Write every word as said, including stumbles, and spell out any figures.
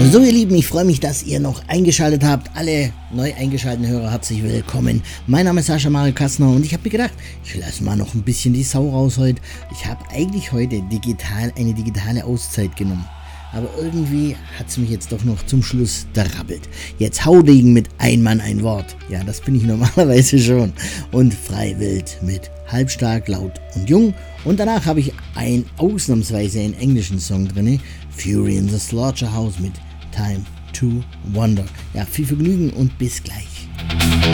So ihr Lieben, ich freue mich, dass ihr noch eingeschaltet habt. Alle neu eingeschalteten Hörer, herzlich willkommen. Mein Name ist Sascha Mario Kastner und ich habe mir gedacht, ich lasse mal noch ein bisschen die Sau raus heute. Ich habe eigentlich heute digital eine digitale Auszeit genommen. Aber irgendwie hat es mich jetzt doch noch zum Schluss derabbelt. Jetzt Haudegen mit Ein Mann, ein Wort. Ja, das bin ich normalerweise schon. Und Freiwild mit Halbstark, laut und jung. Und danach habe ich ein ausnahmsweise einen englischen Song drin. Fury in the Slaughterhouse mit Time to Wonder. Ja, viel Vergnügen und bis gleich.